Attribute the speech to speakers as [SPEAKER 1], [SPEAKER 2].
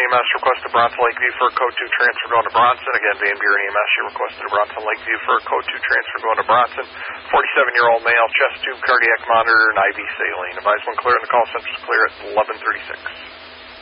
[SPEAKER 1] EMS requested Bronson Lakeview for a code 2 transfer going to Bronson. Again, Van Buren EMS, you requested a Bronson Lakeview for a code 2 transfer going to Bronson. 47-year-old male, chest tube, cardiac monitor, and IV saline. Advise when clear, and the call center is clear at 11:36.